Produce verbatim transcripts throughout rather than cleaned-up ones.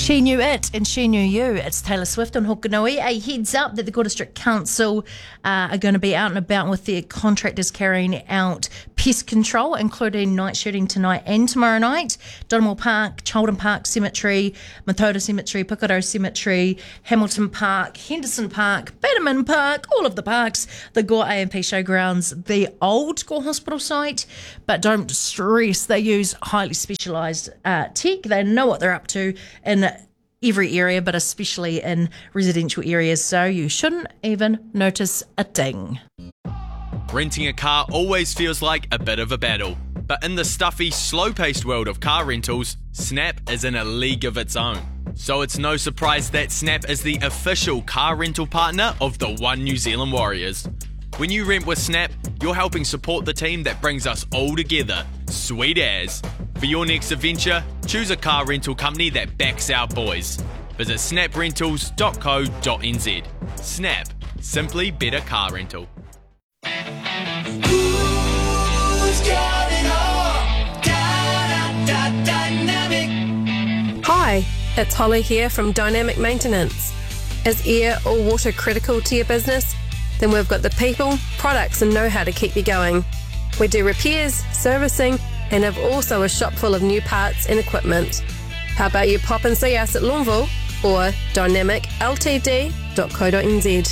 She knew it and she knew you. It's Taylor Swift on Hokanui. A heads up that the Gora District Council uh, are going to be out and about with their contractors carrying out pest control, including night shooting tonight and tomorrow night. Donmore Park, Chalden Park Cemetery, Mathoda Cemetery, Pukaro Cemetery, Hamilton Park, Henderson Park, Bannerman Park, all of the parks, the Gore A and P Showgrounds, the old Gore Hospital site. But don't stress, they use highly specialised uh, tech. They know what they're up to in every area, but especially in residential areas, so you shouldn't even notice a ding. Renting a car always feels like a bit of a battle, but in the stuffy, slow-paced world of car rentals, Snap is in a league of its own. So it's no surprise that Snap is the official car rental partner of the One New Zealand Warriors. When you rent with Snap, you're helping support the team that brings us all together. Sweet as. For your next adventure, choose a car rental company that backs our boys. Visit snap rentals dot co dot n z. Snap. Simply better car rental. Who's got it all? Da, da, da, dynamic. Hi, it's Holly here from Dynamic Maintenance. Is air or water critical to your business? Then we've got the people, products and know-how to keep you going. We do repairs, servicing and have also a shop full of new parts and equipment. How about you pop and see us at Longville or dynamic l t d dot co dot n z.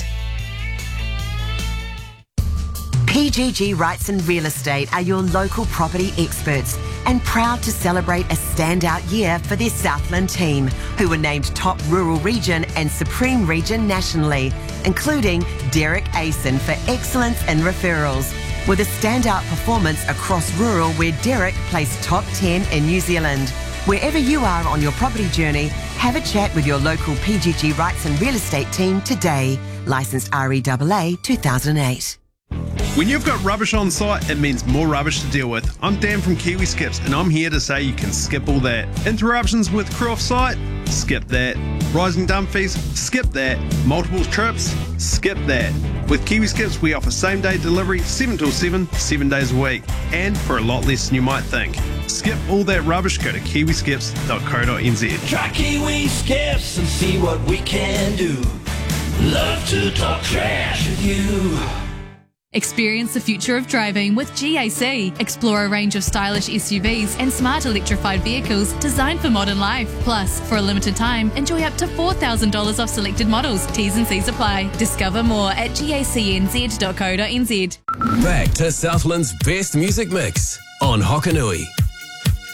P G G Rights and Real Estate are your local property experts and proud to celebrate a standout year for their Southland team, who were named Top Rural Region and Supreme Region nationally, including Derek Asen for excellence in referrals, with a standout performance across rural where Derek placed top ten in New Zealand. Wherever you are on your property journey, have a chat with your local P G G Rights and Real Estate team today. Licensed R E A A two thousand eight. When you've got rubbish on site, it means more rubbish to deal with. I'm Dan from Kiwi Skips, and I'm here to say you can skip all that. Interruptions with crew off site? Skip that. Rising dump fees? Skip that. Multiple trips? Skip that. With Kiwi Skips, we offer same-day delivery, seven till seven, seven days a week, and for a lot less than you might think. Skip all that rubbish, go to kiwi skips dot co dot n z. Try Kiwi Skips and see what we can do. Love to talk trash with you. Experience the future of driving with G A C. Explore a range of stylish S U Vs and smart electrified vehicles designed for modern life. Plus, for a limited time, enjoy up to four thousand dollars off selected models. T's and C's apply. Discover more at gacnz dot co dot n z. Back to Southland's best music mix on Hokanui.